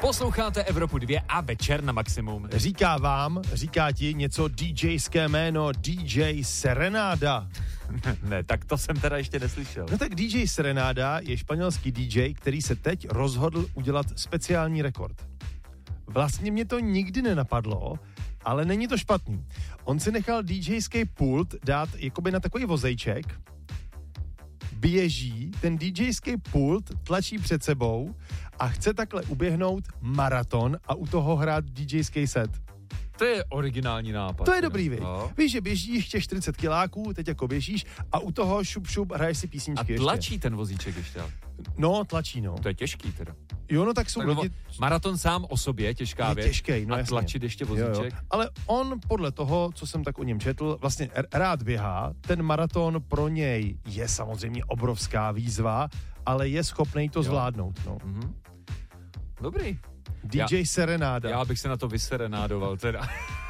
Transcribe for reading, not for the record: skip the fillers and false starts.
Posloucháte Evropu 2 a večer na maximum. Říká ti něco DJské jméno DJ Serenáda. Ne, tak to jsem teda ještě neslyšel. No tak DJ Serenáda je španělský DJ, který se teď rozhodl udělat speciální rekord. Vlastně mě to nikdy nenapadlo, ale není to špatný. On si nechal DJský pult dát jakoby na takový vozejček, běží, ten DJský pult tlačí před sebou a chce takhle uběhnout maraton a u toho hrát DJský set. To je originální nápad. To je dobrý, viď? No. Víš, že běžíš těch 40 kiláků, teď jako běžíš a u toho šup hraješ si písničky A tlačí ještě. ten vozíček ještě. No, tlačí, no. To je těžký teda. Jo, no tak jsou lidi... Maraton sám o sobě, těžká je věc. těžký, no a jasně. tlačit ještě vozíček. Jo. Ale on podle toho, co jsem tak o něm četl, vlastně rád běhá. Ten maraton pro něj je samozřejmě obrovská výzva, ale je schopnej to zvládnout, no. Mhm. Dobrý. DJ Serenáda. Já bych se na to vyserenádoval teda.